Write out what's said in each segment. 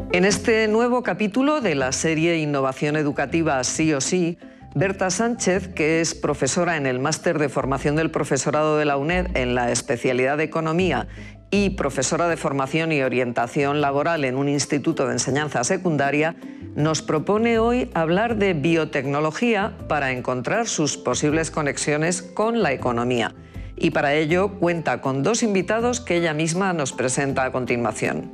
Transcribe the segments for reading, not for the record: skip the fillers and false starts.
En este nuevo capítulo de la serie Innovación Educativa Sí o Sí, Berta Sánchez, que es profesora en el Máster de Formación del Profesorado de la UNED en la especialidad de Economía y profesora de Formación y Orientación Laboral en un instituto de enseñanza secundaria, nos propone hoy hablar de biotecnología para encontrar sus posibles conexiones con la economía. Y para ello cuenta con dos invitados que ella misma nos presenta a continuación.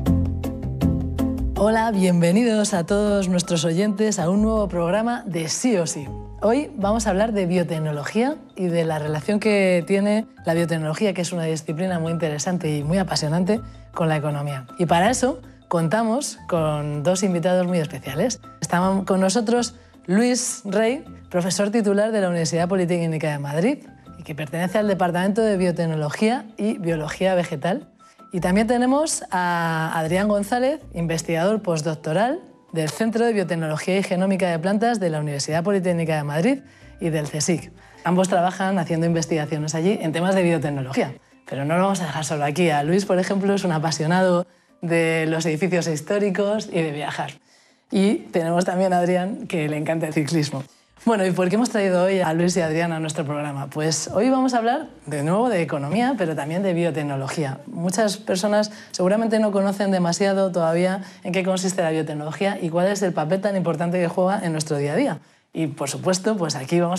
Hola, bienvenidos a todos nuestros oyentes a un nuevo programa de Sí o Sí. Hoy vamos a hablar de biotecnología y de la relación que tiene la biotecnología, que es una disciplina muy interesante y muy apasionante, con la economía. Y para eso contamos con dos invitados muy especiales. Están con nosotros Luis Rey, profesor titular de la Universidad Politécnica de Madrid y que pertenece al Departamento de Biotecnología y Biología Vegetal. Y también tenemos a Adrián González, investigador postdoctoral del Centro de Biotecnología y Genómica de Plantas de la Universidad Politécnica de Madrid y del CSIC. Ambos trabajan haciendo investigaciones allí en temas de biotecnología. Pero no lo vamos a dejar solo aquí. A Luis, por ejemplo, es un apasionado de los edificios históricos y de viajar. Y tenemos también a Adrián, que le encanta el ciclismo. Bueno, ¿y por qué hemos traído hoy a Luis y a Adrián a nuestro programa? Pues hoy vamos a hablar de nuevo de economía, pero también de biotecnología. Muchas personas seguramente no conocen demasiado todavía en qué consiste la biotecnología y cuál es el papel tan importante que juega en nuestro día a día. Y, por supuesto, pues aquí vamos